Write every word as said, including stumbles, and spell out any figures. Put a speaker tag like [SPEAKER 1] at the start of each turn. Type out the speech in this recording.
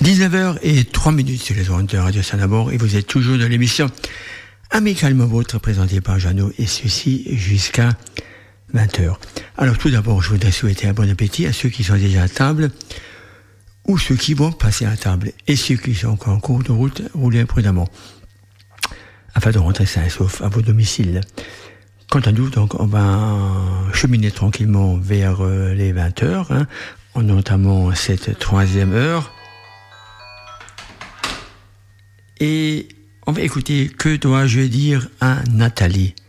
[SPEAKER 1] dix-neuf heures zéro trois minutes sur les ondes de Radio Saint-Amour et vous êtes toujours dans l'émission Amicalement Vôtre présentée par Jeannot et ceci jusqu'à vingt heures. Alors tout d'abord, je voudrais souhaiter un bon appétit à ceux qui sont déjà à table ou ceux qui vont passer à table et ceux qui sont encore en cours de route, roulez prudemment afin de rentrer sain et sauf à vos domiciles. Quant à nous, donc, on va cheminer tranquillement vers euh, les vingt heures, hein, en entamant cette troisième heure. Et on va écouter Que dois-je dire à Nathalie.